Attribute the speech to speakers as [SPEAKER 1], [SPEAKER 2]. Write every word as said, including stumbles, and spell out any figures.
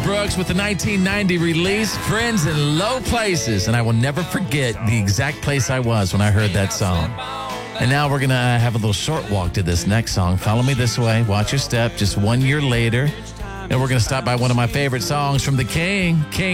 [SPEAKER 1] Brooks with the nineteen ninety release, Friends in Low Places. And I will never forget the exact place I was when I heard that song. And now we're going to uh, have a little short walk to this next song. Follow Me This Way, Watch Your Step, just one year later. And we're going to stop by one of my favorite songs from The King, King.